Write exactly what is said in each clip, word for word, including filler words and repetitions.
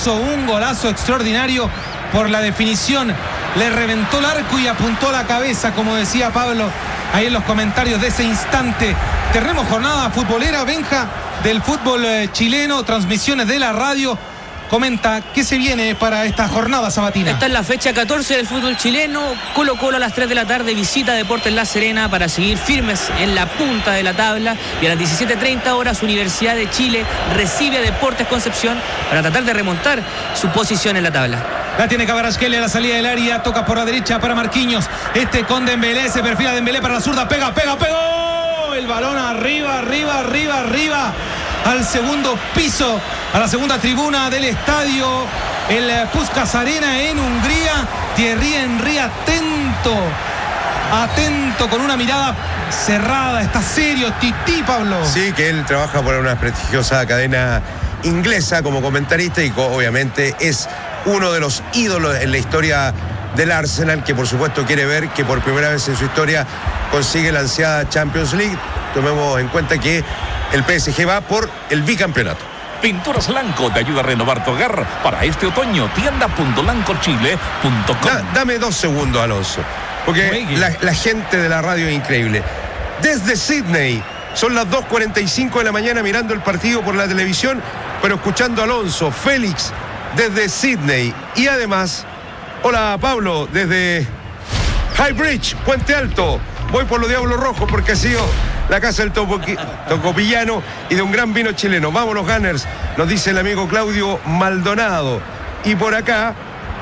golazo, un golazo extraordinario por la definición. Le reventó el arco y apuntó la cabeza, como decía Pablo ahí en los comentarios de ese instante. Tenemos jornada futbolera, Benja, del fútbol eh, chileno, transmisiones de la radio. Comenta qué se viene para esta jornada sabatina. Esta es la fecha catorce del fútbol chileno. Colo Colo a las tres de la tarde visita Deportes La Serena para seguir firmes en la punta de la tabla. Y a las diecisiete treinta horas Universidad de Chile recibe a Deportes Concepción para tratar de remontar su posición en la tabla. La tiene Kvaratskhelia a la salida del área, toca por la derecha para Marquinhos. Este con Dembélé, se perfila Dembélé para la zurda, pega, pega, pegó. El balón arriba, arriba, arriba, arriba. Al segundo piso, a la segunda tribuna del estadio, el Puskás Arena en Hungría. Thierry Henry atento, atento con una mirada cerrada, está serio, Tití, Pablo. Sí, que él trabaja por una prestigiosa cadena inglesa como comentarista y obviamente es uno de los ídolos en la historia del Arsenal, que por supuesto quiere ver que por primera vez en su historia consigue la ansiada Champions League. Tomemos en cuenta que el P S G va por el bicampeonato. Pinturas Lanco te ayuda a renovar tu hogar para este otoño. tienda punto lanco chile punto com. Da, dame dos segundos, Alonso, porque la, la gente de la radio es increíble. Desde Sydney, son las dos cuarenta y cinco de la mañana mirando el partido por la televisión, pero escuchando a Alonso, Félix, desde Sydney. Y además, hola Pablo, desde High Bridge, Puente Alto. Voy por los Diablos Rojos porque ha sido la casa del tocopillano y de un gran vino chileno. Vamos los Gunners, nos dice el amigo Claudio Maldonado. Y por acá,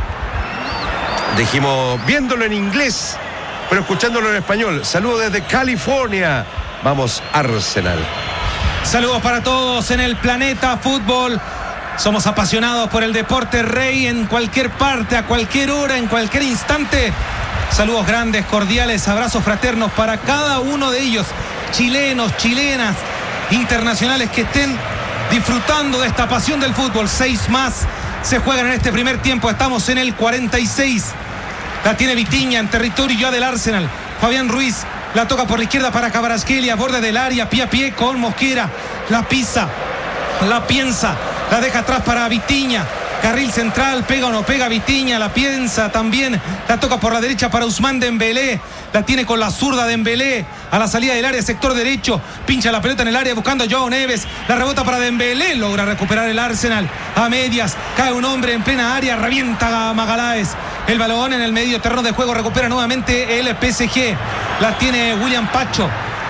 dijimos, viéndolo en inglés, pero escuchándolo en español. Saludos desde California. Vamos, Arsenal. Saludos para todos en el planeta fútbol. Somos apasionados por el deporte rey en cualquier parte, a cualquier hora, en cualquier instante. Saludos grandes, cordiales, abrazos fraternos para cada uno de ellos. Chilenos, chilenas, internacionales que estén disfrutando de esta pasión del fútbol. Seis más se juegan en este primer tiempo. Estamos en el cuarenta y seis. La tiene Vitinha en territorio ya del Arsenal. Fabián Ruiz la toca por la izquierda para Kvaratskhelia, borde del área, pie a pie con Mosquera. La pisa, la piensa, la deja atrás para Vitinha. Carril central, pega o no pega Vitinha, la piensa también, la toca por la derecha para Ousmane Dembélé, la tiene con la zurda Dembélé, a la salida del área, sector derecho, pincha la pelota en el área buscando a Joao Neves, la rebota para Dembélé, logra recuperar el Arsenal, a medias, cae un hombre en plena área, revienta a Magaláes, el balón en el medio terreno de juego, recupera nuevamente el P S G, la tiene William Pacho.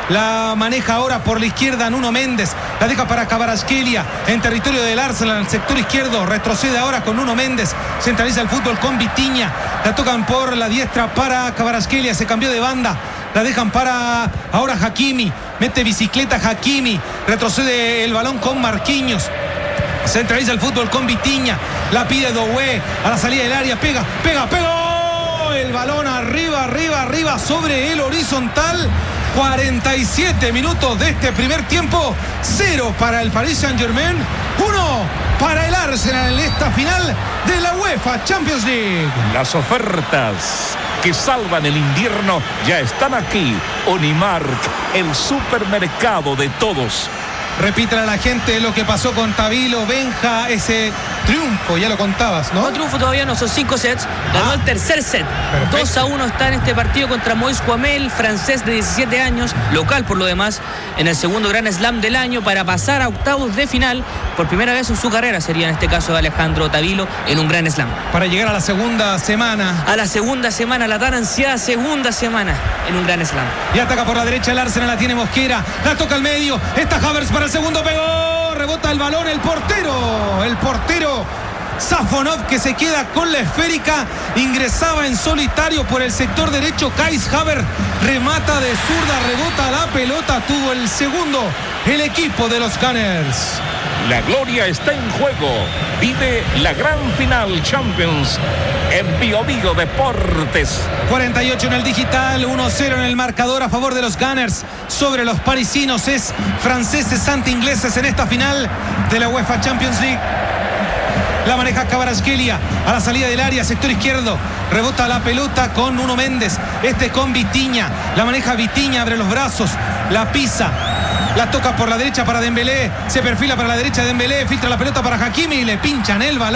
La maneja ahora por la izquierda Nuno Méndez. La deja para Kvaratskhelia en territorio del Arsenal, en el sector izquierdo. Retrocede ahora con Nuno Méndez. Centraliza el fútbol con Vitinha. La tocan por la diestra para Kvaratskhelia. Se cambió de banda. La dejan para ahora Hakimi. Mete bicicleta Hakimi. Retrocede el balón con Marquinhos. Centraliza el fútbol con Vitinha. La pide Doué a la salida del área. Pega, pega, pega. El balón arriba, arriba, arriba sobre el horizontal. cuarenta y siete minutos de este primer tiempo. Cero para el Paris Saint-Germain, uno para el Arsenal en esta final de la UEFA Champions League. Las ofertas que salvan el invierno ya están aquí. Unimark, el supermercado de todos. Repítale a la gente lo que pasó con Tabilo, Benja, ese triunfo, ya lo contabas, ¿no? No triunfo todavía, no, son cinco sets. Ganó Ah, el tercer set. perfecto. dos a uno está en este partido contra Moïse Kouamel, francés de diecisiete años, local por lo demás, en el segundo Grand Slam del año para pasar a octavos de final. Por primera vez en su carrera sería en este caso de Alejandro Tabilo en un Grand Slam. Para llegar a la segunda semana. A la segunda semana, la tan ansiada segunda semana en un Grand Slam. Y ataca por la derecha el Arsenal, la tiene Mosquera, la toca al medio, está Havertz para el segundo, pegó, rebota el balón, el portero, el portero Safonov que se queda con la esférica, ingresaba en solitario por el sector derecho, Kais Havertz remata de zurda, rebota la pelota, tuvo el segundo el equipo de los Gunners. La gloria está en juego. Vive la gran final Champions en Bio Bio Deportes. cuarenta y ocho en el digital, uno cero en el marcador a favor de los Gunners sobre los parisinos. Es franceses ante ingleses en esta final de la UEFA Champions League. La maneja Kvaratskhelia a la salida del área, sector izquierdo. Rebota la pelota con Nuno Méndez. Este con Vitinha. La maneja Vitinha, abre los brazos. La pisa. La toca por la derecha para Dembélé. Se perfila para la derecha de Dembélé. Filtra la pelota para Hakimi y le pinchan el balón.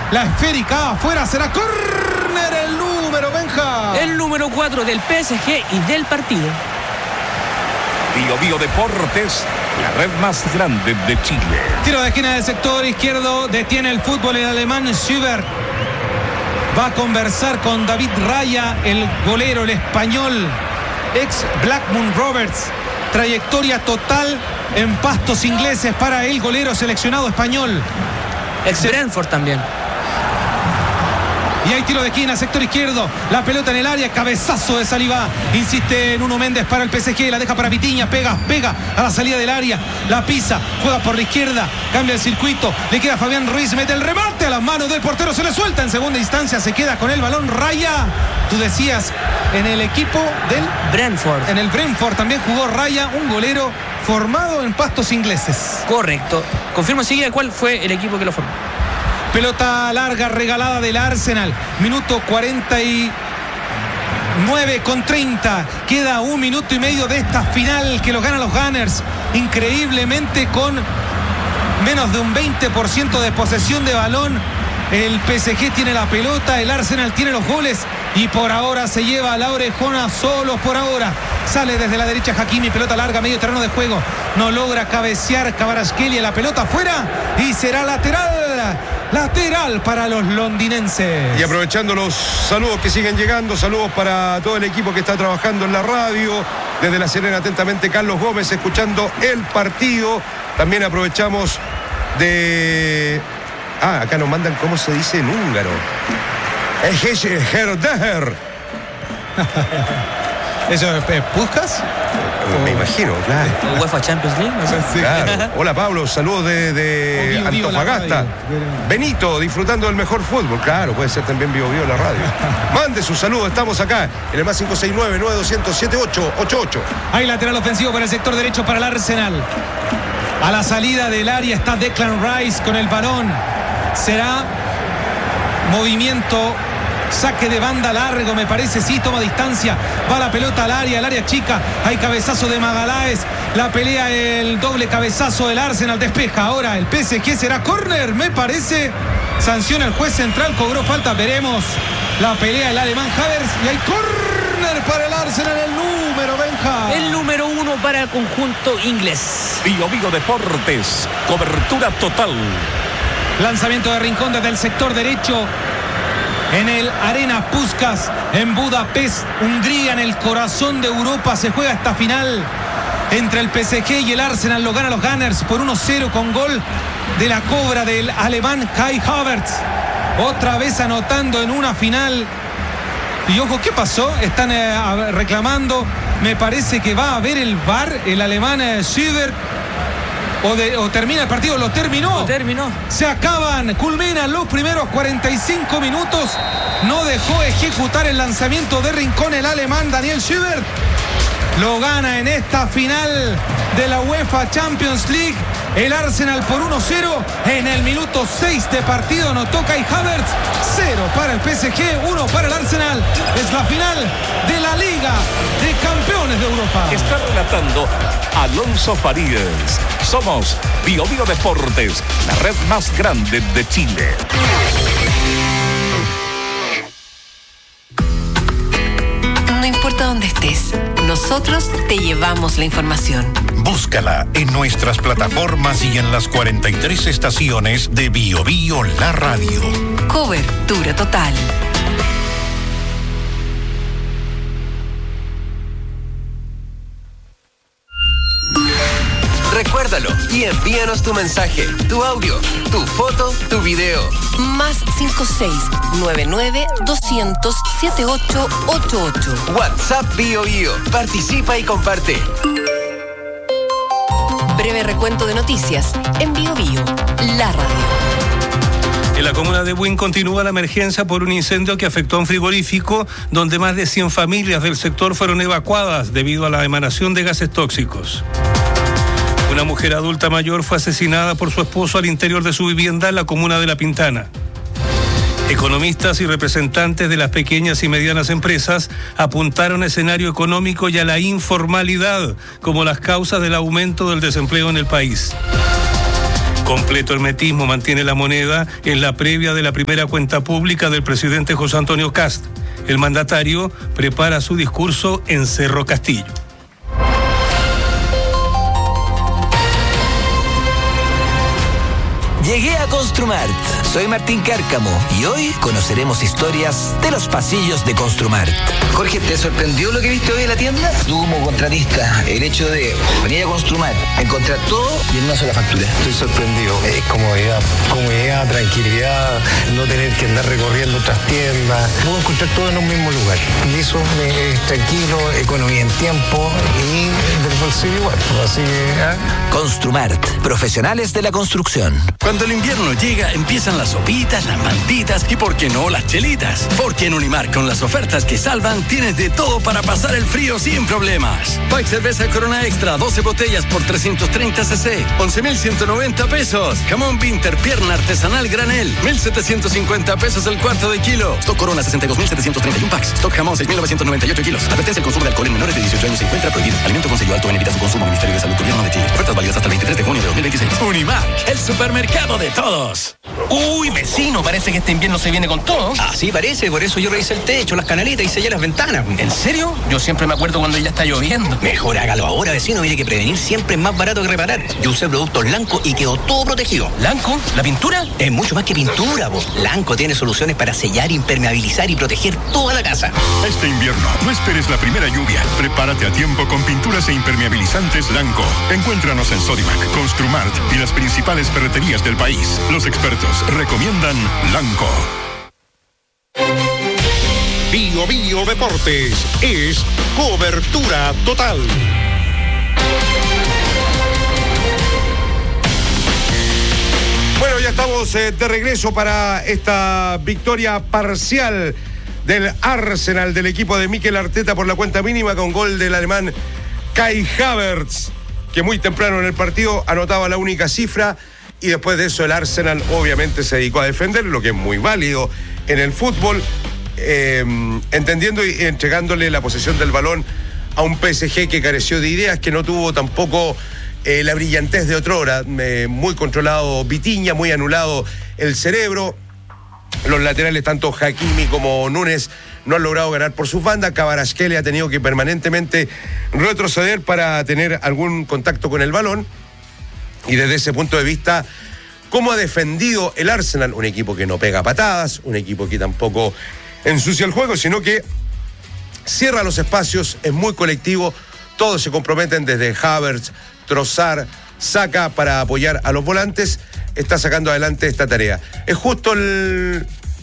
La esférica afuera, será córner el número, Benja. El número cuatro del P S G y del partido. Bio Bio Deportes, la red más grande de Chile. Tiro de esquina del sector izquierdo, detiene el fútbol el alemán Schubert. Va a conversar con David Raya, el golero, el español, ex Blackburn Rovers. Trayectoria total en pastos ingleses para el golero seleccionado español. Ex Brentford también. Y hay tiro de esquina, sector izquierdo. La pelota en el área, cabezazo de Saliba. Insiste Nuno Méndez para el P S G. La deja para Vitinha, pega, pega a la salida del área. La pisa, juega por la izquierda. Cambia el circuito. Le queda Fabián Ruiz, mete el remate a las manos del portero. Se le suelta en segunda instancia. Se queda con el balón Raya. Tú decías, en el equipo del Brentford. En el Brentford también jugó Raya, un golero formado en pastos ingleses. Correcto. Confirmo enseguida cuál fue el equipo que lo formó. Pelota larga regalada del Arsenal. Minuto cuarenta y nueve con treinta. Queda un minuto y medio de esta final que lo ganan los Gunners. Increíblemente con menos de un veinte por ciento de posesión de balón. El P S G tiene la pelota, el Arsenal tiene los goles y por ahora se lleva a la orejona solos por ahora. Sale desde la derecha Hakimi, pelota larga, medio terreno de juego. No logra cabecear Kvaratskhelia, la pelota afuera y será lateral. Lateral para los londinenses. Y aprovechando los saludos que siguen llegando, saludos para todo el equipo que está trabajando en la radio. Desde La Serena, atentamente, Carlos Gómez, escuchando el partido. También aprovechamos de... Ah, acá nos mandan cómo se dice en húngaro. Ejeherdeher. ¿Eso es Puskas? Me imagino, claro. UEFA Champions League, no sé. Sí. Claro. Hola Pablo, saludos de, de Bio, Bio, Antofagasta. Benito, disfrutando del mejor fútbol. Claro, puede ser también Bio Bio la radio. Mande su saludo, estamos acá en el más cinco seis nueve, nueve dos cero cero, siete ocho ocho ocho. Hay lateral ofensivo para el sector derecho para el Arsenal. A la salida del área está Declan Rice con el balón. Será movimiento, saque de banda largo, me parece, sí, toma distancia, va la pelota al área, al área chica, hay cabezazo de Magaláes, la pelea, el doble cabezazo del Arsenal, despeja ahora el P S G, será córner, me parece, sanciona el juez central, cobró falta, veremos la pelea el alemán Havertz y hay córner para el Arsenal, el número, Benja. El número uno para el conjunto inglés. Bio Bio Deportes, cobertura total. Lanzamiento de Rincón desde el sector derecho en el Arena Puskás en Budapest, Hungría, en el corazón de Europa. Se juega esta final entre el P S G y el Arsenal. Lo ganan los Gunners por uno cero con gol de la cobra del alemán Kai Havertz. Otra vez anotando en una final. Y ojo, ¿qué pasó? Están eh, reclamando. Me parece que va a haber el V A R, el alemán eh, Schubert. O, de, o termina el partido, lo terminó. Lo terminó. Se acaban, culminan los primeros cuarenta y cinco minutos. No dejó ejecutar el lanzamiento de Rincón el alemán Daniel Schubert. Lo gana en esta final de la UEFA Champions League el Arsenal por uno cero. En el minuto seis de partido anotó Kai Havertz. cero para el P S G, uno para el Arsenal. Es la final de la Liga de Campeones de Europa. Está relatando Alonso Farías. Somos Bio Bio Deportes, la red más grande de Chile. No importa dónde estés, nosotros te llevamos la información. Búscala en nuestras plataformas y en las cuarenta y tres estaciones de Bio Bio La Radio. Cobertura total. Recuérdalo y envíanos tu mensaje, tu audio, tu foto, tu video. Más cinco seis nueve nueve dos cero cero siete ocho ocho ocho. WhatsApp Bio Bio. Participa y comparte. Breve recuento de noticias en Bio Bio, la radio. En la comuna de Buin continúa la emergencia por un incendio que afectó a un frigorífico donde más de cien familias del sector fueron evacuadas debido a la emanación de gases tóxicos. Una mujer adulta mayor fue asesinada por su esposo al interior de su vivienda en la comuna de La Pintana. Economistas y representantes de las pequeñas y medianas empresas apuntaron al escenario económico y a la informalidad como las causas del aumento del desempleo en el país. Completo hermetismo mantiene la moneda en la previa de la primera cuenta pública del presidente José Antonio Kast. El mandatario prepara su discurso en Cerro Castillo. Llegué a Construmart. Soy Martín Cárcamo y hoy conoceremos historias de los pasillos de Construmart. Jorge, ¿te sorprendió lo que viste hoy en la tienda? Tú como contratista, el hecho de venir a Construmart, encontrar todo y en una sola factura. Estoy sorprendido. Es comodidad, comodidad, tranquilidad, no tener que andar recorriendo otras tiendas. Puedo encontrar todo en un mismo lugar. Y eso me es tranquilo, economía en tiempo y del bolsillo igual. Así que, ¿eh? Construmart, profesionales de la construcción. Cuando el invierno llega, empiezan las sopitas, las mantitas y, ¿por qué no, las chelitas? Porque en Unimark, con las ofertas que salvan, tienes de todo para pasar el frío sin problemas. Pack cerveza Corona Extra, doce botellas por trescientos treinta centilitros, once mil ciento noventa pesos. Jamón Winter, pierna artesanal granel, mil setecientos cincuenta pesos el cuarto de kilo. Stock Corona, sesenta y dos mil setecientos treinta y uno packs. Stock Jamón, seis mil novecientos noventa y ocho kilos. Advertencia: el consumo de alcohol en menores de dieciocho años se encuentra prohibido. Alimento con sello alto en evita su consumo. Ministerio de Salud, Gobierno de Chile. Ofertas válidas hasta el veintitrés de junio de dos mil veintiséis. Unimark, el supermercado de todos. Uy, vecino, parece que este invierno se viene con todo. Ah, sí, parece, por eso yo revisé el techo, las canalitas y sellé las ventanas. ¿En serio? Yo siempre me acuerdo cuando ya está lloviendo. Mejor hágalo ahora, vecino, mire que prevenir siempre es más barato que reparar. Yo usé productos Lanco y quedó todo protegido. ¿Lanco? ¿La pintura? Es mucho más que pintura, vos. Lanco tiene soluciones para sellar, impermeabilizar y proteger toda la casa. Este invierno, no esperes la primera lluvia. Prepárate a tiempo con pinturas e impermeabilizantes Lanco. Encuéntranos en Sodimac, Construmart y las principales ferreterías del país. Los expertos recomiendan Lanco. Bio Bio Deportes es cobertura total. Bueno, ya estamos eh, de regreso para esta victoria parcial del Arsenal, del equipo de Mikel Arteta por la cuenta mínima, con gol del alemán Kai Havertz, que muy temprano en el partido anotaba la única cifra, y después de eso el Arsenal obviamente se dedicó a defender, lo que es muy válido en el fútbol, eh, entendiendo y entregándole la posesión del balón a un P S G que careció de ideas, que no tuvo tampoco eh, la brillantez de otrora, eh, muy controlado Vitinha, muy anulado el cerebro. Los laterales, tanto Hakimi como Núñez, no han logrado ganar por sus bandas. Kvaratskhelia ha tenido que permanentemente retroceder para tener algún contacto con el balón. Y desde ese punto de vista, ¿cómo ha defendido el Arsenal? Un equipo que no pega patadas, un equipo que tampoco ensucia el juego, sino que cierra los espacios, es muy colectivo, todos se comprometen, desde Havertz, Trossard, Saka, para apoyar a los volantes, está sacando adelante esta tarea. Es justo el,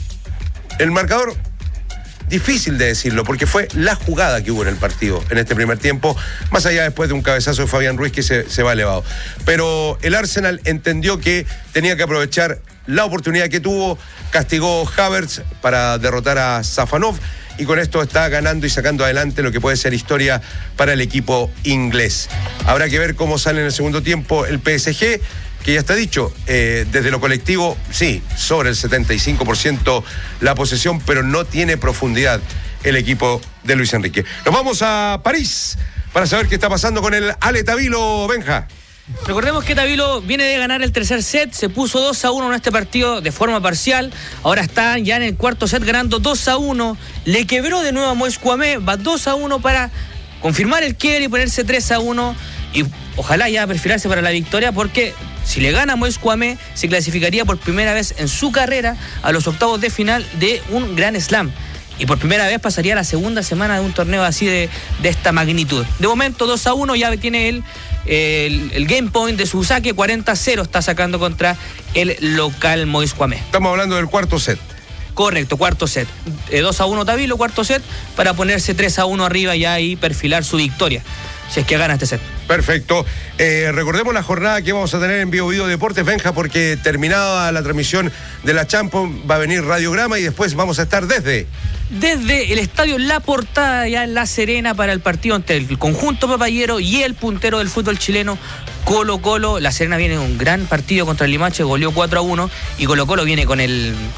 el marcador, difícil de decirlo, porque fue la jugada que hubo en el partido en este primer tiempo, más allá después de un cabezazo de Fabián Ruiz que se, se va elevado. Pero el Arsenal entendió que tenía que aprovechar la oportunidad que tuvo, castigó Havertz para derrotar a Safanov, y con esto está ganando y sacando adelante lo que puede ser historia para el equipo inglés. Habrá que ver cómo sale en el segundo tiempo el P S G, que ya está dicho, eh, desde lo colectivo, sí, sobre el setenta y cinco por ciento la posesión, pero no tiene profundidad el equipo de Luis Enrique. Nos vamos a París para saber qué está pasando con el Ale Tavilo, Benja. Recordemos que Tavilo viene de ganar el tercer set, se puso dos a uno en este partido de forma parcial, ahora está ya en el cuarto set ganando dos a uno, le quebró de nuevo a Moïse Kouamé, va dos a uno para confirmar el quiebre y ponerse tres a uno, y ojalá ya perfilarse para la victoria, porque si le gana a Moïse Kouamé, se clasificaría por primera vez en su carrera a los octavos de final de un Grand Slam. Y por primera vez pasaría a la segunda semana de un torneo así de, de esta magnitud. De momento dos a uno, ya tiene él el, el game point de su saque, cuarenta a cero está sacando contra el local Moïse Kouamé. Estamos hablando del cuarto set. Correcto, cuarto set. Eh, dos a uno Tavilo, cuarto set, para ponerse tres a uno arriba ya y perfilar su victoria, si es que gana este set. Perfecto. Eh, recordemos la jornada que vamos a tener en Bio Bio Deportes, Benja, porque terminada la transmisión de la Champions va a venir Radiograma y después vamos a estar desde... Desde el estadio La Portada, ya en La Serena, para el partido entre el conjunto papayero y el puntero del fútbol chileno, Colo Colo. La Serena viene en un gran partido contra el Limache, goleó cuatro a uno, y Colo Colo viene con el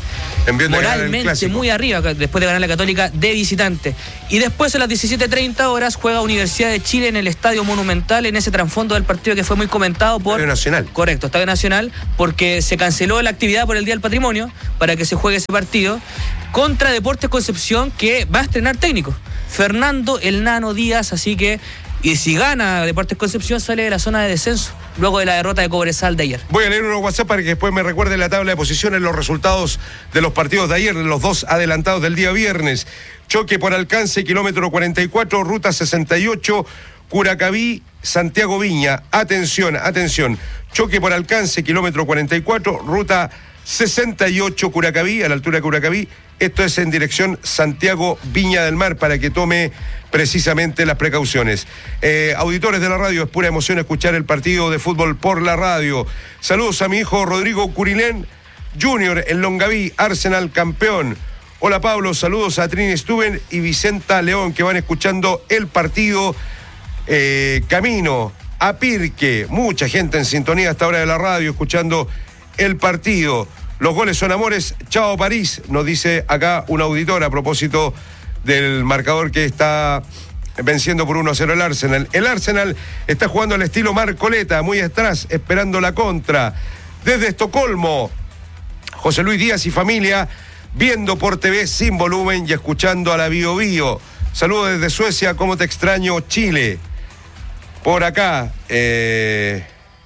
moralmente muy arriba después de ganar la Católica de visitante. Y después a las diecisiete treinta horas juega Universidad de Chile en el Estadio Monumental, en ese trasfondo del partido que fue muy comentado por... Estadio Nacional. Correcto, Estadio Nacional, porque se canceló la actividad por el Día del Patrimonio para que se juegue ese partido contra Deportes Concepción, que va a estrenar técnico, Fernando El Nano Díaz, así que... Y si gana Deportes Concepción, sale de la zona de descenso, luego de la derrota de Cobresal de ayer. Voy a leer unos WhatsApp para que después me recuerde la tabla de posiciones, los resultados de los partidos de ayer, de los dos adelantados del día viernes. Choque por alcance, kilómetro cuarenta y cuatro, ruta sesenta y ocho, Curacaví, Santiago Viña. Atención, atención. Choque por alcance, kilómetro cuarenta y cuatro, ruta sesenta y ocho, Curacaví, a la altura de Curacaví. Esto es en dirección Santiago Viña del Mar, para que tome precisamente las precauciones. Eh, auditores de la radio, es pura emoción escuchar el partido de fútbol por la radio. Saludos a mi hijo Rodrigo Curilén Junior en Longaví, Arsenal campeón. Hola Pablo, saludos a Trini Stuben y Vicenta León, que van escuchando el partido. Eh, camino a Pirque, mucha gente en sintonía a esta hora de la radio escuchando el partido. Los goles son amores, chao París, nos dice acá un auditor a propósito del marcador que está venciendo por uno a cero el Arsenal. El Arsenal está jugando al estilo Marcoleta, muy atrás, esperando la contra. Desde Estocolmo, José Luis Díaz y familia, viendo por T V sin volumen y escuchando a la Bio Bio. Saludos desde Suecia, cómo te extraño, Chile. Por acá, eh...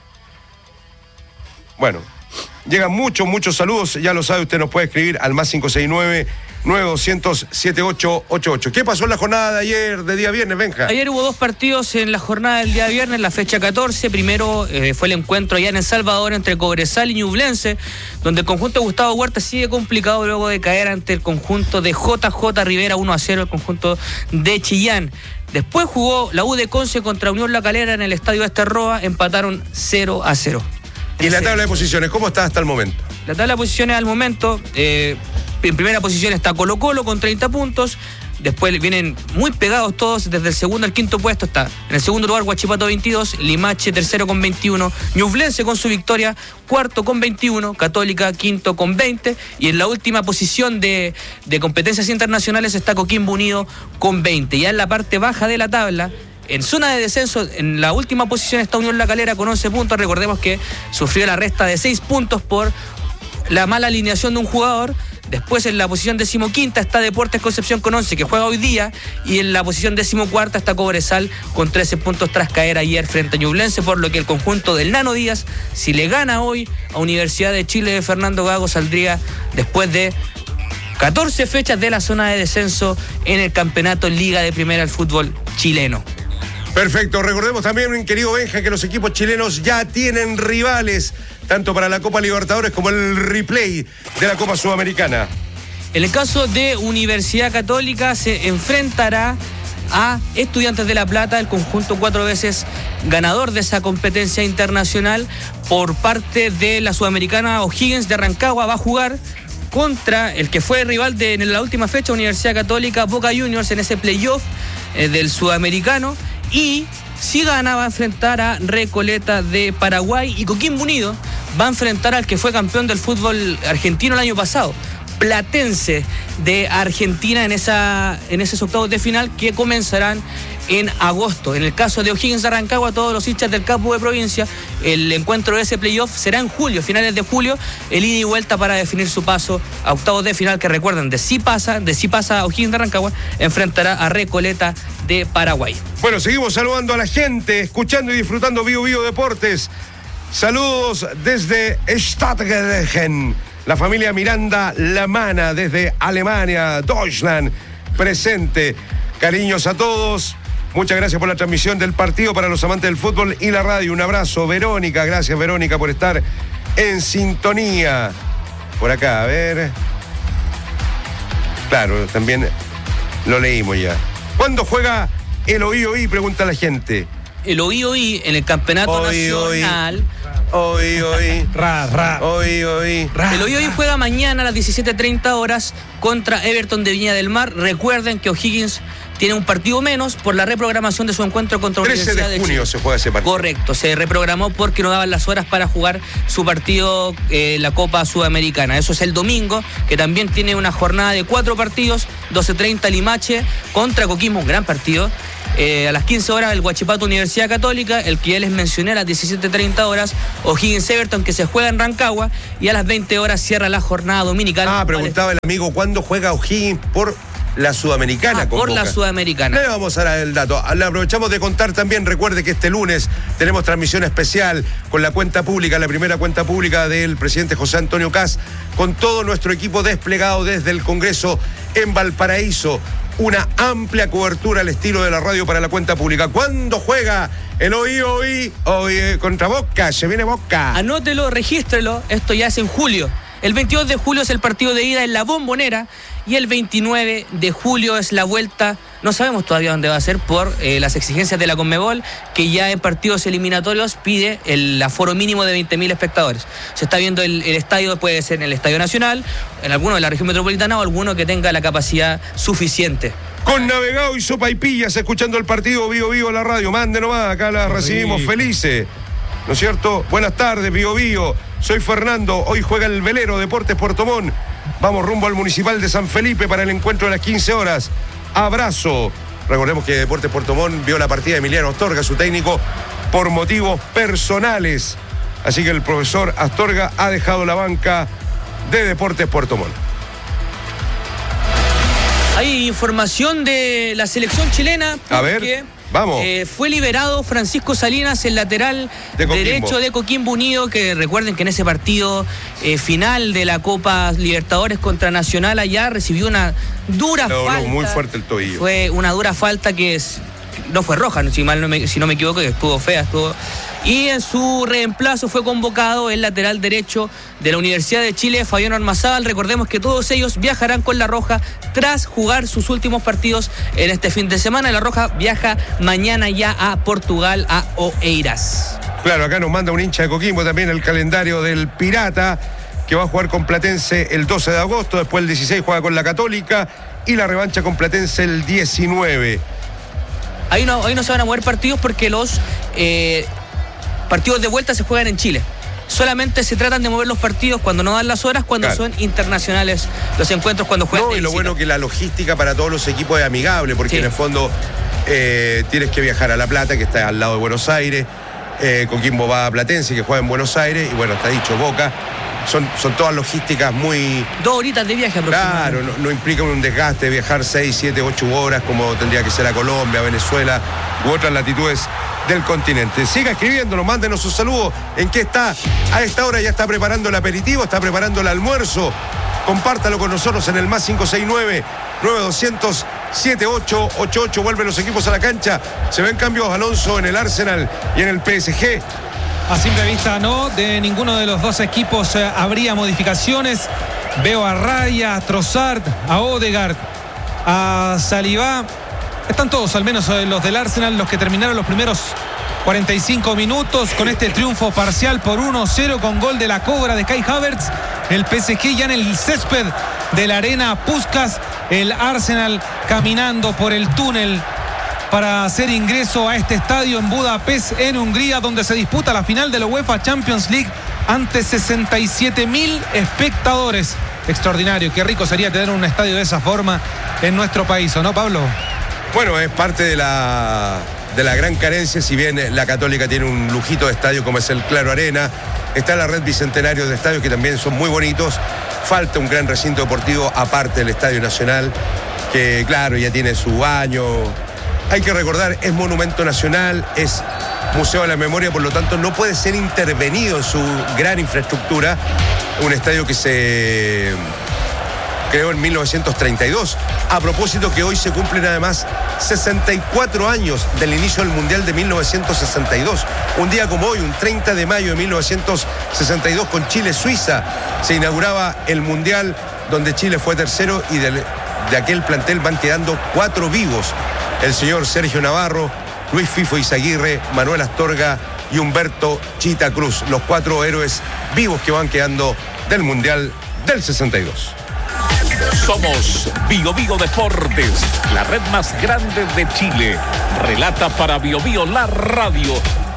bueno... Llegan muchos, muchos saludos, ya lo sabe, usted nos puede escribir al más cinco seis nueve, nueve dos cero cero, siete ocho ocho ocho. ¿Qué pasó en la jornada de ayer, de día viernes, Benja? Ayer hubo dos partidos en la jornada del día viernes, la fecha catorce. Primero eh, fue el encuentro allá en El Salvador entre Cobresal y Ñublense, donde el conjunto de Gustavo Huerta sigue complicado luego de caer ante el conjunto de J J Rivera uno a cero, el conjunto de Chillán. Después jugó la U de Conce contra Unión La Calera en el estadio Esterroa, empataron cero a cero. ¿Y la tabla de posiciones cómo está hasta el momento? La tabla de posiciones al momento, eh, en primera posición está Colo Colo con treinta puntos, después vienen muy pegados todos, desde el segundo al quinto puesto está, en el segundo lugar Huachipato veintidós, Limache tercero con veintiuno, Ñublense con su victoria, cuarto con veintiuno, Católica quinto con veinte, y en la última posición de, de competencias internacionales está Coquimbo Unido con veinte. Ya en la parte baja de la tabla, en zona de descenso, en la última posición está Unión La Calera con once puntos. Recordemos que sufrió la resta de seis puntos por la mala alineación de un jugador. Después en la posición decimoquinta está Deportes Concepción con once, que juega hoy día. Y en la posición decimocuarta está Cobresal con trece puntos tras caer ayer frente a Ñublense. Por lo que el conjunto del Nano Díaz, si le gana hoy a Universidad de Chile de Fernando Gago, saldría después de catorce fechas de la zona de descenso en el campeonato Liga de Primera del fútbol chileno. Perfecto, recordemos también, mi querido Benja, que los equipos chilenos ya tienen rivales, tanto para la Copa Libertadores como el replay de la Copa Sudamericana. En el caso de Universidad Católica se enfrentará a Estudiantes de La Plata, el conjunto cuatro veces ganador de esa competencia internacional. Por parte de la Sudamericana, O'Higgins de Rancagua va a jugar contra el que fue rival de en la última fecha, Universidad Católica, Boca Juniors, en ese playoff eh, del Sudamericano. Y si gana va a enfrentar a Recoleta de Paraguay, y Coquimbo Unido va a enfrentar al que fue campeón del fútbol argentino el año pasado, Platense de Argentina, en, esa, en esos octavos de final que comenzarán en agosto. En el caso de O'Higgins de Rancagua, todos los hinchas del campo de provincia, el encuentro de ese playoff será en julio, finales de julio, el ida y vuelta para definir su paso a octavos de final, que recuerden, de si pasa, de si pasa O'Higgins de Rancagua, enfrentará a Recoleta de Paraguay. Bueno, seguimos saludando a la gente, escuchando y disfrutando Bio Bio Deportes. Saludos desde Stadtgärten, la familia Miranda Lamana desde Alemania, Deutschland, presente. Cariños a todos. Muchas gracias por la transmisión del partido para los amantes del fútbol y la radio. Un abrazo, Verónica. Gracias, Verónica, por estar en sintonía. Por acá, a ver. Claro, también lo leímos ya. ¿Cuándo juega el O I O I? Pregunta la gente. El O I O I en el campeonato Oí, nacional oí. Hoy, hoy. Ra, ra. Hoy, hoy. Ra, el hoy, hoy juega mañana a las diecisiete treinta horas contra Everton de Viña del Mar. Recuerden que O'Higgins tiene un partido menos por la reprogramación de su encuentro contra la Universidad de Chile. trece de junio se juega ese partido. Correcto, se reprogramó porque no daban las horas para jugar su partido en eh, la Copa Sudamericana. Eso es el domingo, que también tiene una jornada de cuatro partidos, doce treinta Limache contra Coquimbo, un gran partido. Eh, a las quince horas el Huachipato Universidad Católica, el que ya les mencioné a las diecisiete treinta horas, O'Higgins Everton, que se juega en Rancagua, y a las veinte horas cierra la jornada dominical. Ah, preguntaba el amigo, ¿cuándo juega O'Higgins por la Sudamericana? Ah, por Boca. La Sudamericana. Le vamos a dar el dato. Le aprovechamos de contar también, recuerde que este lunes tenemos transmisión especial con la cuenta pública, la primera cuenta pública del presidente José Antonio Kast, con todo nuestro equipo desplegado desde el Congreso en Valparaíso. Una amplia cobertura al estilo de la radio para la cuenta pública. ¿Cuándo juega el hoy, hoy, hoy eh, contra Boca? Se viene Boca. Anótelo, regístrelo. Esto ya es en julio. El veintidós de julio es el partido de ida en la Bombonera y el veintinueve de julio es la vuelta. No sabemos todavía dónde va a ser por eh, las exigencias de la Conmebol, que ya en partidos eliminatorios pide el aforo mínimo de veinte mil espectadores. Se está viendo el, el estadio, puede ser en el Estadio Nacional, en alguno de la región metropolitana o alguno que tenga la capacidad suficiente. Con Navegado y Sopaipillas, escuchando el partido Bío Bío la radio. Mande nomás, acá la recibimos felices. ¿No es cierto? Buenas tardes, Bío Bío. Soy Fernando, hoy juega el velero Deportes Puerto Montt. Vamos rumbo al Municipal de San Felipe para el encuentro de las quince horas. Abrazo. Recordemos que Deportes Puerto Montt vio la partida de Emiliano Astorga, su técnico, por motivos personales. Así que el profesor Astorga ha dejado la banca de Deportes Puerto Montt. Hay información de la selección chilena. A ver, vamos. Eh, fue liberado Francisco Salinas, el lateral de derecho de Coquimbo Unido, que recuerden que en ese partido eh, final de la Copa Libertadores contra Nacional allá recibió una dura no, falta. No, muy fuerte el tobillo. Fue una dura falta que es, no fue roja, si, mal no me, si no me equivoco, que estuvo fea, estuvo... Y en su reemplazo fue convocado el lateral derecho de la Universidad de Chile, Fabián Ormazábal. Recordemos que todos ellos viajarán con La Roja tras jugar sus últimos partidos en este fin de semana. La Roja viaja mañana ya a Portugal, a Oeiras. Claro, acá nos manda un hincha de Coquimbo también el calendario del Pirata, que va a jugar con Platense el doce de agosto, después el dieciséis juega con la Católica y la revancha con Platense el diecinueve. Ahí no, ahí no se van a mover partidos porque los... Eh, partidos de vuelta se juegan en Chile. Solamente se tratan de mover los partidos cuando no dan las horas, cuando claro. son internacionales los encuentros, cuando juegan. No, y lo visita. Bueno que la logística para todos los equipos es amigable, porque sí. en el fondo eh, tienes que viajar a La Plata, que está al lado de Buenos Aires. Eh, Coquimbo va a Platense, que juega en Buenos Aires, y bueno, está dicho Boca. Son, son todas logísticas muy... Dos horitas de viaje aproximadamente. Claro, no, no implica un desgaste de viajar seis, siete, ocho horas como tendría que ser a Colombia, a Venezuela u otras latitudes del continente. Siga escribiéndonos, mándenos sus saludos. ¿En qué está? A esta hora ya está preparando el aperitivo, está preparando el almuerzo. Compártalo con nosotros en el más cinco seis nueve, nueve dos cero cero, siete ocho ocho ocho. Vuelven los equipos a la cancha. Se ven cambios, Alonso, en el Arsenal y en el P S G. A simple vista no, de ninguno de los dos equipos eh, habría modificaciones. Veo a Raya, a Trossard, a Odegaard, a Saliba. Están todos, al menos eh, los del Arsenal, los que terminaron los primeros cuarenta y cinco minutos con este triunfo parcial por uno cero con gol de la Cobra de Kai Havertz. El P S G ya en el césped de la Arena Puskás. El Arsenal caminando por el túnel para hacer ingreso a este estadio en Budapest, en Hungría, donde se disputa la final de la UEFA Champions League ante sesenta y siete mil espectadores. Extraordinario, qué rico sería tener un estadio de esa forma en nuestro país, ¿o no, Pablo? Bueno, es parte de la, de la gran carencia, si bien la Católica tiene un lujito de estadio como es el Claro Arena, está la red Bicentenario de estadios que también son muy bonitos, falta un gran recinto deportivo aparte del Estadio Nacional, que claro, ya tiene su año. Hay que recordar, es monumento nacional, es Museo de la Memoria, por lo tanto no puede ser intervenido en su gran infraestructura. Un estadio que se creó en mil novecientos treinta y dos. A propósito que hoy se cumplen además sesenta y cuatro años del inicio del Mundial de mil novecientos sesenta y dos. Un día como hoy, un treinta de mayo de mil novecientos sesenta y dos, con Chile-Suiza, se inauguraba el Mundial donde Chile fue tercero y de, de aquel plantel van quedando cuatro vivos. El señor Sergio Navarro, Luis Fifo Izaguirre, Manuel Astorga y Humberto Chita Cruz, los cuatro héroes vivos que van quedando del Mundial del sesenta y dos. Somos Bio Bio Deportes, la red más grande de Chile. Relata para Bio Bio la radio,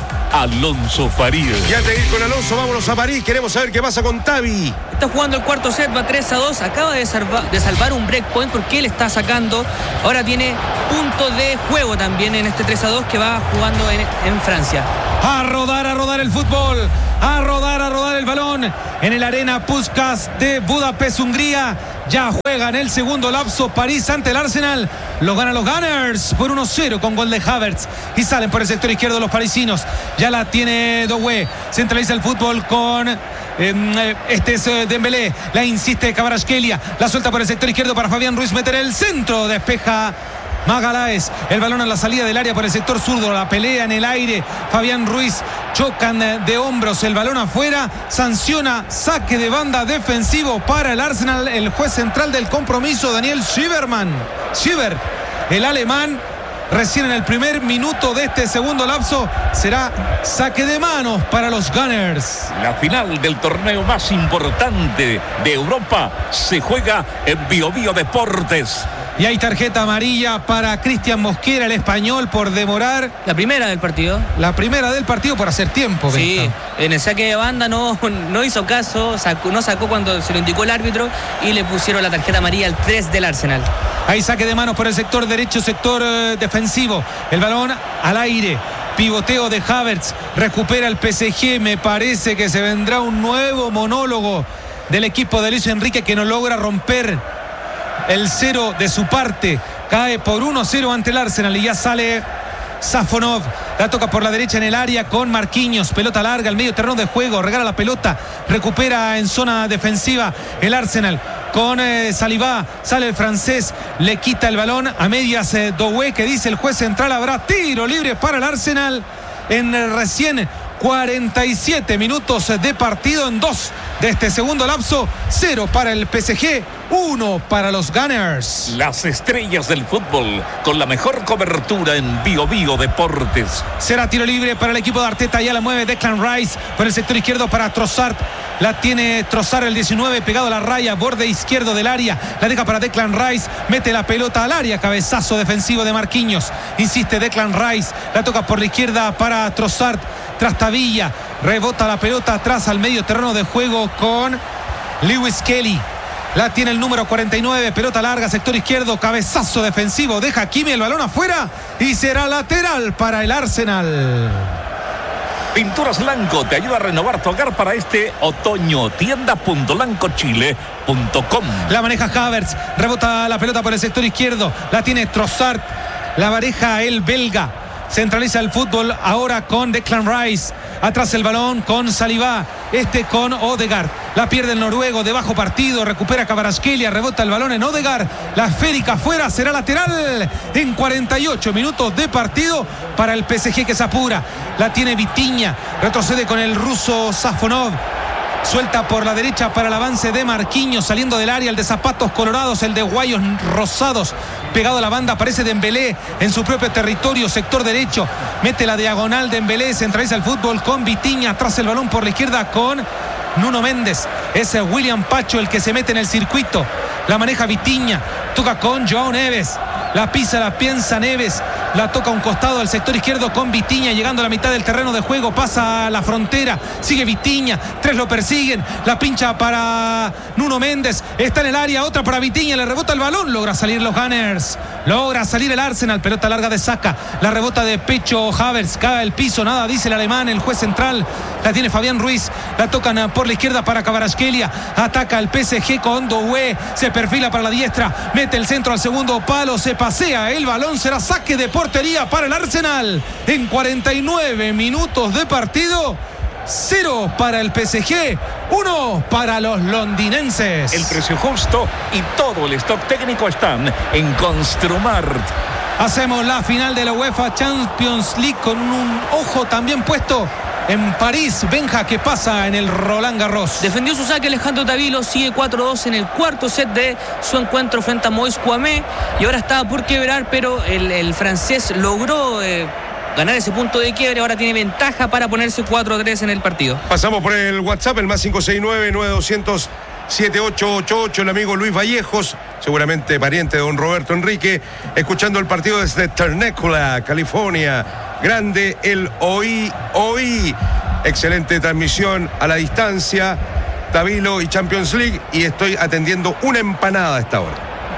Alonso Farías. Y antes de ir con Alonso, vámonos a París. Queremos saber qué pasa con Tavi. Está jugando el cuarto set, va tres a dos. Acaba de, salva, de salvar un breakpoint porque él está sacando. Ahora tiene punto de juego también en este tres a dos que va jugando en, en Francia. A rodar, a rodar el fútbol. A rodar, a rodar el balón. En el Arena Puskás de Budapest, Hungría. Ya juega en el segundo lapso París ante el Arsenal. Lo ganan los Gunners por uno cero con gol de Havertz. Y salen por el sector izquierdo los parisinos. Ya la tiene Doué. Centraliza el fútbol con... Eh, este es eh, Dembélé. La insiste Kvaratskhelia. La suelta por el sector izquierdo para Fabián Ruiz. Meter el centro. Despeja Magaláes. El balón a la salida del área por el sector zurdo. La pelea en el aire. Fabián Ruiz. Chocan de hombros. El balón afuera. Sanciona saque de banda defensivo para el Arsenal. El juez central del compromiso, Daniel Schieberman. Schieber, el alemán. Recién en el primer minuto de este segundo lapso será saque de manos para los Gunners. La final del torneo más importante de Europa se juega en Bio Bio Deportes. Y hay tarjeta amarilla para Cristian Mosquera, el español, por demorar. La primera del partido. La primera del partido por hacer tiempo. Sí, Benja. En el saque de banda no, no hizo caso, sacó, no sacó cuando se lo indicó el árbitro y le pusieron la tarjeta amarilla al tres del Arsenal. Hay saque de manos por el sector derecho, sector eh, defensivo. El balón al aire. Pivoteo de Havertz. Recupera el P S G. Me parece que se vendrá un nuevo monólogo del equipo de Luis Enrique que no logra romper el cero de su parte. Cae por uno cero ante el Arsenal y ya sale Safonov. La toca por la derecha en el área con Marquinhos. Pelota larga al medio terreno de juego. Regala la pelota. Recupera en zona defensiva el Arsenal con eh, Saliba. Sale el francés. Le quita el balón a medias eh, Doué, que dice el juez central. Habrá tiro libre para el Arsenal en eh, recién cuarenta y siete minutos de partido. En dos de este segundo lapso. Cero para el P S G, uno para los Gunners. Las estrellas del fútbol con la mejor cobertura en Bio Bio Deportes. Será tiro libre para el equipo de Arteta. Ya la mueve Declan Rice por el sector izquierdo para Trossard. La tiene Trossard, el diecinueve, pegado a la raya, borde izquierdo del área. La deja para Declan Rice. Mete la pelota al área. Cabezazo defensivo de Marquinhos. Insiste Declan Rice. La toca por la izquierda para Trossard. Trastavilla. Rebota la pelota atrás al medio terreno de juego con Lewis Kelly. La tiene el número cuarenta y nueve, pelota larga, sector izquierdo, cabezazo defensivo, deja Hakimi el balón afuera y será lateral para el Arsenal. Pinturas Lanco te ayuda a renovar tu hogar para este otoño. tienda punto lanco chile punto com. La maneja Havertz, rebota la pelota por el sector izquierdo, la tiene Trossard, la pareja el belga. Centraliza el fútbol ahora con Declan Rice. Atrás el balón con Saliba. Este con Odegaard. La pierde el noruego de bajo partido. Recupera Kvaratskhelia. Rebota el balón en Odegaard. La esférica afuera. Será lateral en cuarenta y ocho minutos de partido para el P S G que se apura. La tiene Vitinha. Retrocede con el ruso Safonov. Suelta por la derecha para el avance de Marquinhos, saliendo del área, el de zapatos colorados, el de guayos rosados, pegado a la banda, aparece Dembélé en su propio territorio, sector derecho, mete la diagonal de Dembélé, centraliza el fútbol con Vitinha, atrás el balón por la izquierda con Nuno Méndez. Es William Pacho el que se mete en el circuito, la maneja Vitinha, toca con Joao Neves. La pisa, la piensa Neves, la toca a un costado al sector izquierdo con Vitinha, llegando a la mitad del terreno de juego, pasa a la frontera, sigue Vitinha, tres lo persiguen, la pincha para Nuno Méndez, está en el área, otra para Vitinha, le rebota el balón, logra salir los Gunners, logra salir el Arsenal, pelota larga de Saka, la rebota de pecho Havertz, cae al piso, nada dice el alemán, el juez central, la tiene Fabián Ruiz, la tocan por la izquierda para Kvaratskhelia, ataca el P S G con Doué, se perfila para la diestra, mete el centro al segundo palo, se pasea el balón, será saque de portería para el Arsenal en cuarenta y nueve minutos de partido. Cero para el P S G, uno para los londinenses. El precio justo y todo el stock técnico están en Construmart. Hacemos la final de la UEFA Champions League con un ojo también puesto en París. Benja, ¿qué pasa en el Roland Garros? Defendió su saque Alejandro Tavilo, sigue cuatro dos en el cuarto set de su encuentro frente a Moïse Kouamé y ahora estaba por quebrar, pero el, el francés logró eh, ganar ese punto de quiebre. Ahora tiene ventaja para ponerse cuatro a tres en el partido. Pasamos por el WhatsApp, el más cinco seis nueve, nueve dos cero cero, siete ocho ocho ocho. El amigo Luis Vallejos, seguramente pariente de don Roberto Enrique, escuchando el partido desde Temecula, California. Grande el Oí, Oí. Excelente transmisión a la distancia, Tabilo y Champions League, y estoy atendiendo una empanada a esta hora.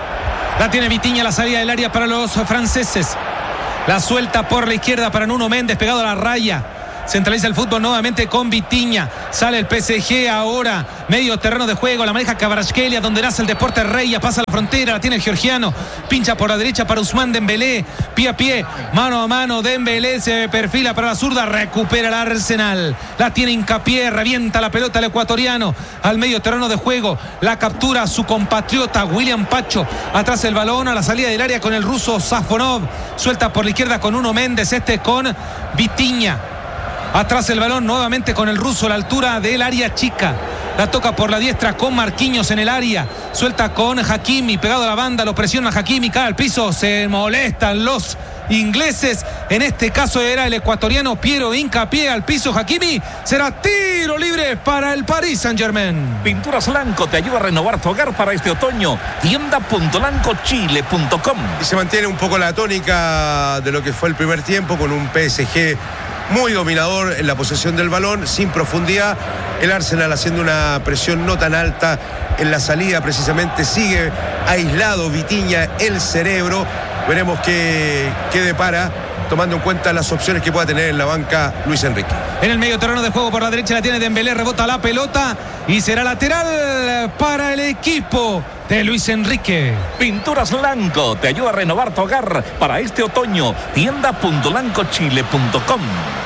La tiene Vitinha, la salida del área para los franceses. La suelta por la izquierda para Nuno Méndez, pegado a la raya. Centraliza el fútbol nuevamente con Vitinha. Sale el P S G ahora. Medio terreno de juego. La maneja Kvaratskhelia, donde nace el Deportes Rey. Ya pasa la frontera. La tiene el georgiano. Pincha por la derecha para Ousmane Dembélé. Pie a pie. Mano a mano. Dembélé se perfila para la zurda. Recupera el Arsenal. La tiene Hincapié. Revienta la pelota el ecuatoriano. Al medio terreno de juego. La captura su compatriota William Pacho. Atrás el balón a la salida del área con el ruso Safonov. Suelta por la izquierda con Nuno Méndez. Este con Vitinha. Atrás el balón nuevamente con el ruso a la altura del área chica. La toca por la diestra con Marquinhos en el área. Suelta con Hakimi, pegado a la banda, lo presiona Hakimi, cae al piso, se molestan los ingleses. En este caso era el ecuatoriano Piero Hincapié al piso. Hakimi, será tiro libre para el Paris Saint-Germain. Pinturas Lanco te ayuda a renovar tu hogar para este otoño. tienda punto lanco chile punto com. Y se mantiene un poco la tónica de lo que fue el primer tiempo, con un P S G muy dominador en la posesión del balón, sin profundidad. El Arsenal haciendo una presión no tan alta en la salida, precisamente sigue aislado Vitinha, el cerebro. Veremos qué, qué depara, tomando en cuenta las opciones que pueda tener en la banca Luis Enrique. En el medio terreno de juego por la derecha la tiene Dembélé, rebota la pelota y será lateral para el equipo de Luis Enrique. Pinturas Lanco te ayuda a renovar tu hogar para este otoño. tienda punto lanco chile punto com.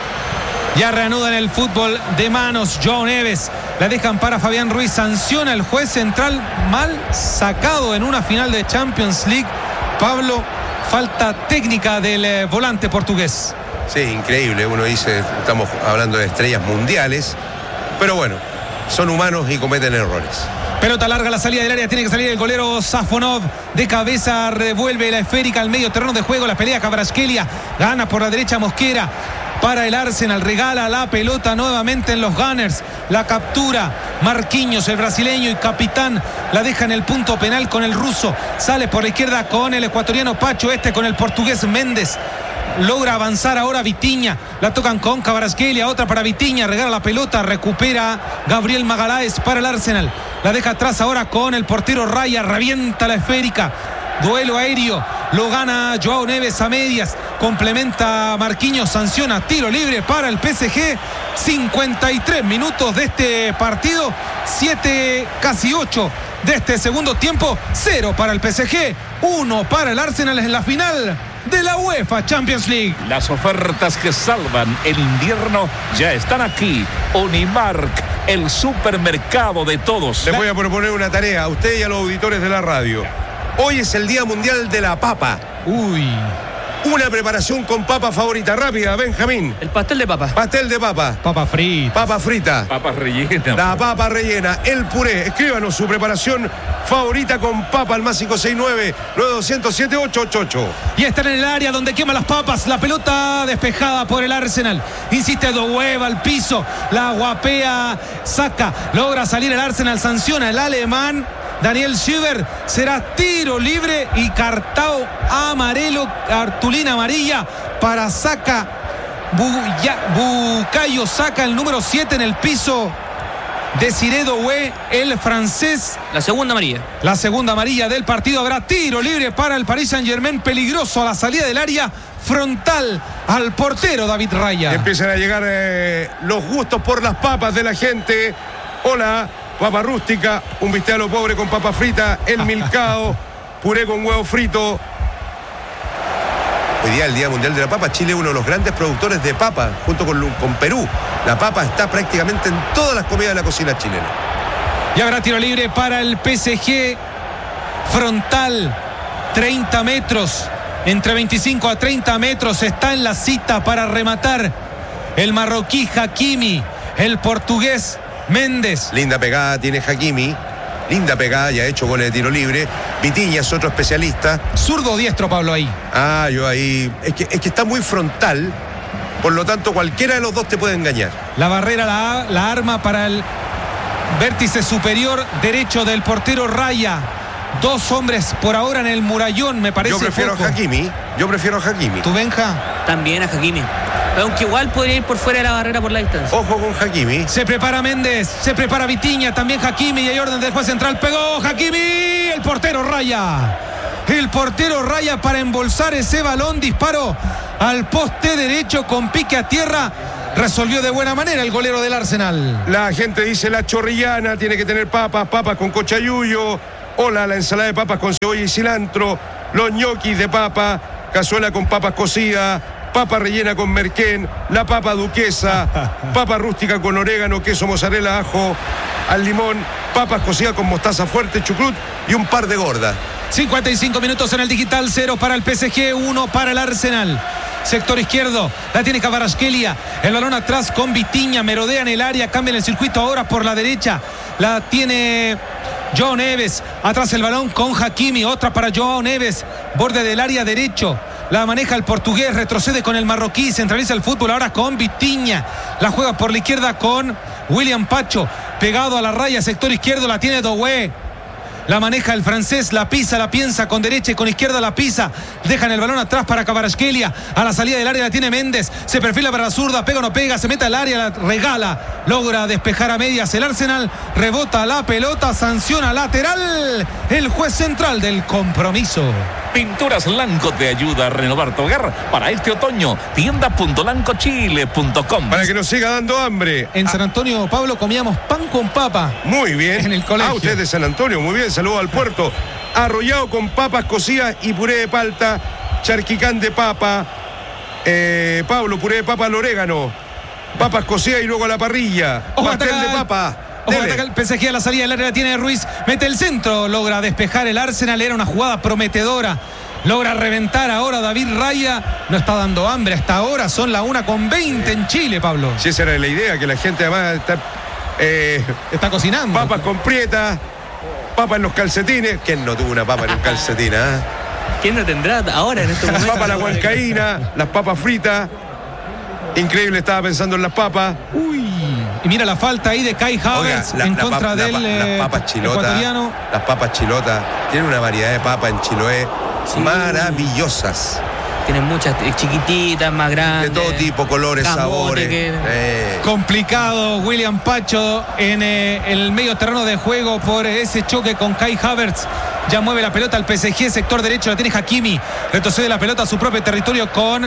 Ya reanudan el fútbol de manos. Joao Neves la dejan para Fabián Ruiz. Sanciona el juez central, mal sacado en una final de Champions League. Pablo, falta técnica del eh, volante portugués. Sí, increíble. Uno dice, estamos hablando de estrellas mundiales, pero bueno, son humanos y cometen errores. Pelota larga, la salida del área, tiene que salir el golero Safonov. De cabeza revuelve la esférica al medio terreno de juego. La pelea Kvaratskhelia, gana por la derecha Mosquera. Para el Arsenal, regala la pelota nuevamente en los Gunners. La captura Marquinhos, el brasileño y capitán. La deja en el punto penal con el ruso. Sale por la izquierda con el ecuatoriano Pacho, este con el portugués Méndez. Logra avanzar ahora Vitinha. La tocan con Kvaratskhelia, otra para Vitinha. Regala la pelota, recupera Gabriel Magaláes para el Arsenal. La deja atrás ahora con el portero Raya. Revienta la esférica. Duelo aéreo, lo gana Joao Neves a medias, complementa Marquinhos, sanciona, tiro libre para el P S G. Cincuenta y tres minutos de este partido, siete, casi ocho de este segundo tiempo. Cero para el P S G, uno para el Arsenal en la final de la UEFA Champions League. Las ofertas que salvan el invierno ya están aquí. Unimark, el supermercado de todos. Les voy a proponer una tarea a usted y a los auditores de la radio. Hoy es el Día Mundial de la Papa. Uy. Una preparación con papa favorita, rápida, Benjamín. El pastel de papa. Pastel de papa. Papa frita. Papa frita. Papa rellena. La papa rellena, el puré. Escríbanos su preparación favorita con papa al más cinco seis nueve, nueve dos cero cero, siete ocho ocho ocho. Y están en el área donde quema las papas. La pelota despejada por el Arsenal. Insiste Doué al piso. La guapea, saca. Logra salir el Arsenal. Sanciona el alemán Daniel Schieber. Será tiro libre y cartao amarelo, cartulina amarilla para Saka. Bukayo Saka, el número siete en el piso. Desiré Doué, el francés. La segunda amarilla. La segunda amarilla del partido. Habrá tiro libre para el Paris Saint-Germain. Peligroso a la salida del área. Frontal al portero David Raya. Empiezan a llegar eh, los gustos por las papas de la gente. Hola. Papa rústica, un bistec a lo pobre con papa frita, el milcao, puré con huevo frito. Hoy día, el Día Mundial de la Papa, Chile es uno de los grandes productores de papa, junto con, con Perú. La papa está prácticamente en todas las comidas de la cocina chilena. Y habrá tiro libre para el P S G. Frontal, treinta metros, entre veinticinco a treinta metros, está en la cita para rematar el marroquí Hakimi, el portugués Méndez. Linda pegada tiene Hakimi. Linda pegada, ya ha hecho goles de tiro libre. Vitinha es otro especialista. Zurdo o diestro, Pablo, ahí. Ah, yo ahí. Es que, es que está muy frontal Por lo tanto, cualquiera de los dos te puede engañar. La barrera la, la arma para el vértice superior derecho del portero Raya. Dos hombres por ahora en el murallón, me parece. Yo prefiero poco. a Hakimi. Yo prefiero a Hakimi. ¿Tú, Benja? También a Hakimi. Aunque igual podría ir por fuera de la barrera por la distancia. Ojo con Hakimi. Se prepara Méndez, se prepara Vitinha, también Hakimi, y hay orden del juez central. Pegó Hakimi, el portero Raya. El portero Raya para embolsar ese balón. Disparo al poste derecho con pique a tierra. Resolvió de buena manera el golero del Arsenal. La gente dice la chorrillana tiene que tener papas, papas con cochayuyo. Hola, la ensalada de papas con cebolla y cilantro. Los ñoquis de papa, cazuela con papas cocidas, papa rellena con merquén, la papa duquesa, papa rústica con orégano, queso mozzarella, ajo, al limón, papas cocidas con mostaza fuerte, chucrut y un par de gordas. cincuenta y cinco minutos en el digital, cero para el P S G, uno para el Arsenal. Sector izquierdo, la tiene Kvaratskhelia, el balón atrás con Vitinha, merodea en el área, cambia el circuito ahora por la derecha, la tiene Joao Neves, atrás el balón con Hakimi, otra para Joao Neves, borde del área derecho, la maneja el portugués, retrocede con el marroquí, centraliza el fútbol ahora con Vitinha, la juega por la izquierda con William Pacho, pegado a la raya, sector izquierdo, la tiene Doué. La maneja el francés, la pisa, la piensa con derecha y con izquierda la pisa. Dejan el balón atrás para Kvaratskhelia. A la salida del área la tiene Méndez. Se perfila para la zurda, pega o no pega, se mete al área, la regala. Logra despejar a medias el Arsenal. Rebota la pelota, sanciona lateral. El juez central del compromiso. Pinturas Lanco te ayuda a renovar tu hogar para este otoño. tienda punto lanco chile punto com. Para que nos siga dando hambre. En San Antonio, Pablo, comíamos pan con papa. Muy bien. En el colegio. Ah, usted es de San Antonio, muy bien. Saludos al puerto. Arrollado con papas cocidas y puré de palta. Charquicán de papa. Eh, Pablo, puré de papa al orégano. Papas cocidas y luego a la parrilla. Ojo, pastel ataca, de papa. Ojo, ataca el P S G a la salida del área, la tiene Ruiz. Mete el centro, logra despejar el Arsenal. Era una jugada prometedora. Logra reventar ahora David Raya. No está dando hambre hasta ahora. Son la una con veinte en Chile, Pablo. Sí, esa era la idea, que la gente además está... Eh, está cocinando. Papas con prieta. Papas en los calcetines. ¿Quién no tuvo una papa en un calcetín? ¿eh? ¿Quién no tendrá ahora en estos momentos? Las papas a la huancaína, las papas fritas. Increíble, estaba pensando en las papas. Uy. Y mira la falta ahí de Kai Havertz en la contra pap, del la, eh, las papas chilotas, ecuatoriano. Las papas chilotas. Tienen una variedad de papas en Chiloé sí. maravillosas. Tienen muchas chiquititas, más grandes. De todo tipo, colores, camote, sabores. Que... Eh. Complicado William Pacho en eh, el medio terreno de juego por ese choque con Kai Havertz. Ya mueve la pelota al P S G, sector derecho la tiene Hakimi. Retrocede la pelota a su propio territorio con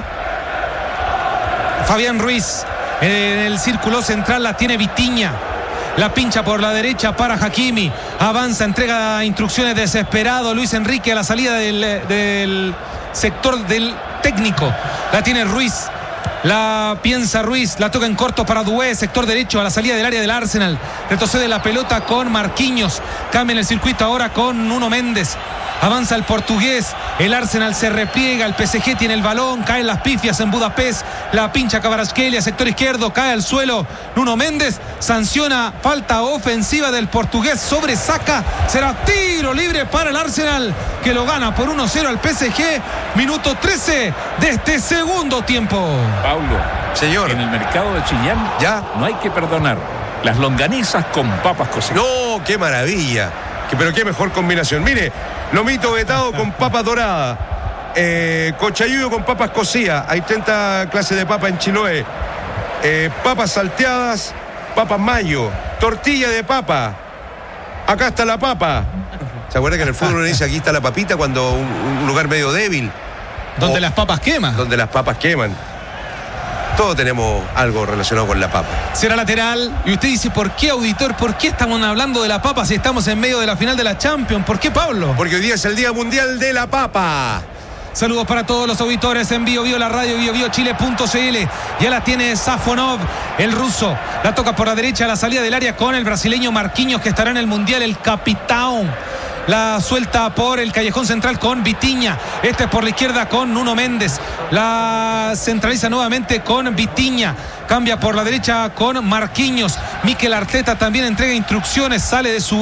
Fabián Ruiz. En el círculo central la tiene Vitinha. La pincha por la derecha para Hakimi. Avanza, entrega instrucciones desesperado Luis Enrique a la salida del, del sector del técnico. La tiene Ruiz. La piensa Ruiz, la toca en corto para Doué, sector derecho a la salida del área del Arsenal. Retrocede la pelota con Marquinhos. Cambia en el circuito ahora con Nuno Méndez. Avanza el portugués, el Arsenal se repliega, el P S G tiene el balón, caen las pifias en Budapest, la pincha Kvaratskhelia, sector izquierdo, cae al suelo Nuno Méndez, sanciona falta ofensiva del portugués sobre Saka, será tiro libre para el Arsenal, que lo gana por uno cero al P S G, minuto trece de este segundo tiempo. Pablo, señor, en el mercado de Chillán ya no hay que perdonar, las longanizas con papas cocidas. No, qué maravilla. Pero qué mejor combinación. Mire, lomito vetado con papa dorada, eh, cochayuyo con papas cocidas. Hay treinta clases de papa en Chiloé. Eh, papas salteadas, papas mayo, tortilla de papa. Acá está la papa. ¿Se acuerda que en el fútbol uno dice aquí está la papita cuando un, un lugar medio débil? Donde o, las papas queman. Donde las papas queman. Todos tenemos algo relacionado con la papa. Será lateral. Y usted dice, ¿por qué, auditor? ¿Por qué estamos hablando de la papa si estamos en medio de la final de la Champions? ¿Por qué, Pablo? Porque hoy día es el Día Mundial de la Papa. Saludos para todos los auditores en Bio Bio, la radio bio bio chile punto c l. Ya la tiene Safonov, el ruso. La toca por la derecha a la salida del área con el brasileño Marquinhos, que estará en el Mundial, el capitán. La suelta por el callejón central con Vitinha. Este es por la izquierda con Nuno Méndez. La centraliza nuevamente con Vitinha. Cambia por la derecha con Marquinhos. Mikel Arteta también entrega instrucciones. Sale de su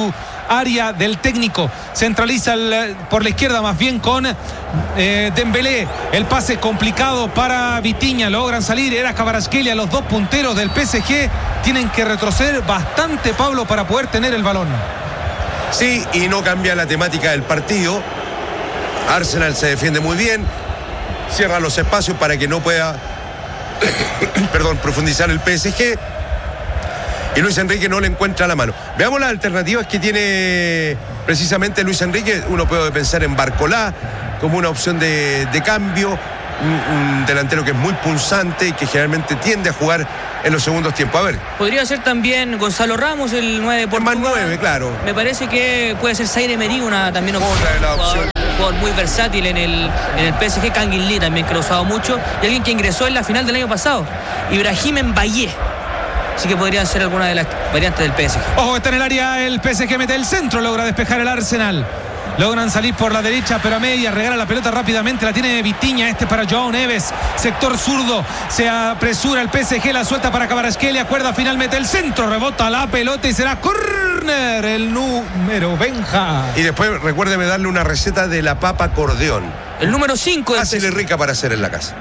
área del técnico. Centraliza el, por la izquierda más bien con eh, Dembélé. El pase complicado para Vitinha. Logran salir. Era Kvaratskhelia. Los dos punteros del P S G tienen que retroceder bastante, Pablo, para poder tener el balón. Sí, y no cambia la temática del partido. Arsenal se defiende muy bien. Cierra los espacios para que no pueda perdón, profundizar el P S G. Y Luis Enrique no le encuentra la mano. Veamos las alternativas que tiene precisamente Luis Enrique. Uno puede pensar en Barcolá como una opción de, de cambio. Un, un delantero que es muy pulsante y que generalmente tiende a jugar en los segundos tiempos. A ver. Podría ser también Gonzalo Ramos, el nueve de Portugal. Más nueve, claro. Me parece que puede ser Zaire Emery una también opción. Otra de las opciones. Un jugador muy versátil en el, en el P S G. Kangin Lee también, que lo ha usado mucho. Y alguien que ingresó en la final del año pasado, Ibrahim Mbaye. Así que podrían ser alguna de las variantes del P S G. Ojo, está en el área el P S G, mete el centro, logra despejar el Arsenal. Logran salir por la derecha, pero a media, regala la pelota rápidamente, la tiene Vitinha, este para Joao Neves, sector zurdo, se apresura el P S G, la suelta para Kvaratskhelia, cuerda final, mete el centro, rebota la pelota y será córner, el número Benja. Y después recuérdeme darle una receta de la papa acordeón. El número cinco. Fácil y rica para hacer en la casa.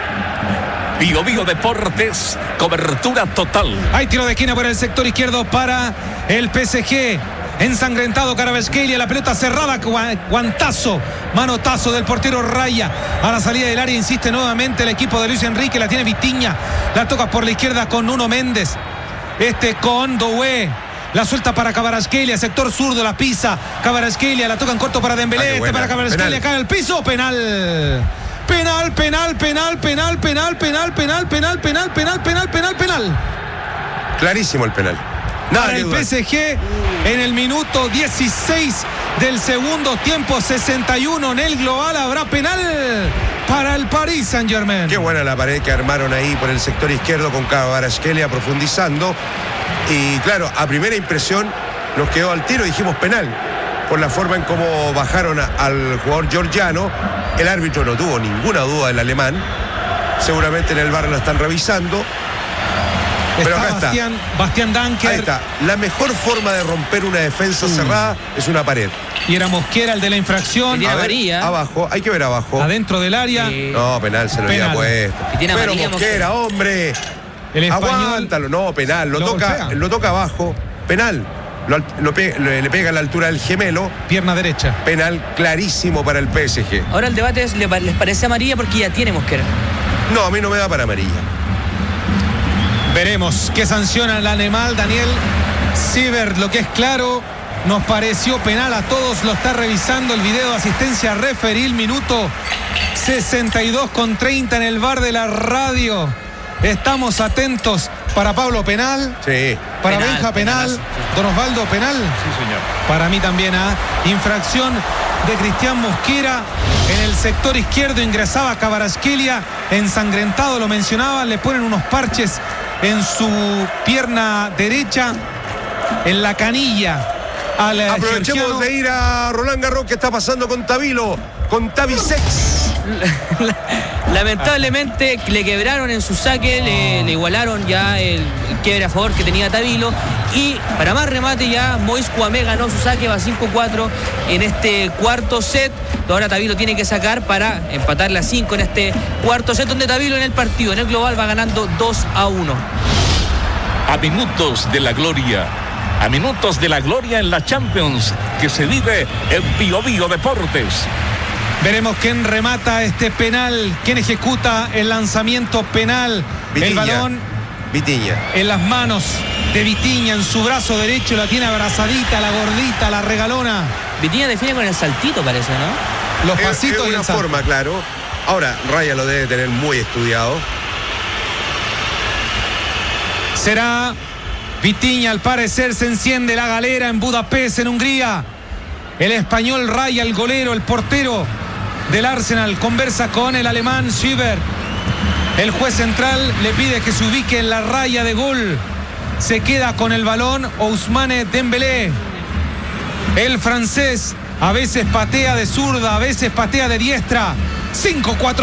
Bio Bio Deportes, cobertura total. Hay tiro de esquina por el sector izquierdo para el P S G. Ensangrentado Kvaratskhelia, la pelota cerrada, guantazo, manotazo del portero Raya. A la salida del área insiste nuevamente el equipo de Luis Enrique, la tiene Vitinha, la toca por la izquierda con Nuno Méndez. Este con Doué. La suelta para Kvaratskhelia, sector zurdo, la pisa. Kvaratskhelia, la toca en corto para Dembélé. Ah, este para Kvaratskhelia, cae al piso, penal. Penal, penal, penal, penal, penal, penal, penal, penal, penal, penal, penal, penal, penal. Clarísimo el penal. Nada para el P S G en el minuto dieciséis del segundo tiempo, sesenta y uno en el global, habrá penal para el Paris Saint-Germain. Qué buena la pared que armaron ahí por el sector izquierdo con Kvaratskhelia profundizando. Y claro, a primera impresión nos quedó al tiro, dijimos penal, por la forma en cómo bajaron a, al jugador georgiano. El árbitro no tuvo ninguna duda del alemán. Seguramente en el bar la están revisando. Pero acá está. Bastián, Bastián Danker. Ahí está. La mejor forma de romper una defensa mm. cerrada es una pared. Y era Mosquera el de la infracción. A ver, abajo, hay que ver abajo. Adentro del área. Sí. No, penal se lo penal. había puesto. Pero Mosquera, Mosquera, hombre. El aguántalo. No, penal. Lo, lo toca, lo toca abajo. Penal. Lo, lo pe, le, le pega a la altura del gemelo. Pierna derecha. Penal clarísimo para el P S G. Ahora el debate es, ¿les parece amarilla? Porque ya tiene Mosquera. No, a mí no me da para amarilla. Veremos qué sanciona el animal Daniel Siebert. Lo que es claro, nos pareció penal a todos. Lo está revisando el video de asistencia referil. Minuto sesenta y dos con treinta en el bar de la radio. Estamos atentos. Para Pablo, penal. Sí. Para penal, Benja, penal. Penal. Don Osvaldo, penal. Sí, señor. Para mí también, ¿ah? Infracción de Cristian Mosquera. En el sector izquierdo ingresaba Kvaratskhelia. Ensangrentado, lo mencionaba. Le ponen unos parches en su pierna derecha, en la canilla. Al Aprovechemos georgiano. de ir a Roland Garros. ¿Qué está pasando con Tabilo? Con Tavisex. Lamentablemente le quebraron en su saque, le, le igualaron ya el, el quiebre a favor que tenía Tabilo. Y para más remate ya Moïse Kouamé ganó su saque, va cinco cuatro en este cuarto set. Ahora Tabilo tiene que sacar para empatarle a cinco en este cuarto set, donde Tabilo en el partido, en el global, va ganando dos a uno. A minutos de la gloria, a minutos de la gloria en la Champions, que se vive en Bio Bio Deportes. Veremos quién remata este penal, quién ejecuta el lanzamiento penal. Vitinha. El balón Vitinha. En las manos de Vitinha, en su brazo derecho, la tiene abrazadita, la gordita, la regalona. Vitinha define con el saltito, parece, ¿no? Los pasitos es, es y una el salto. forma, claro. Ahora, Raya lo debe tener muy estudiado. Será Vitinha, al parecer se enciende la galera en Budapest, en Hungría. El español Raya, el golero, el portero del Arsenal, conversa con el alemán Siebert. El juez central le pide que se ubique en la raya de gol. Se queda con el balón Ousmane Dembélé. El francés a veces patea de zurda, a veces patea de diestra. cinco cuatro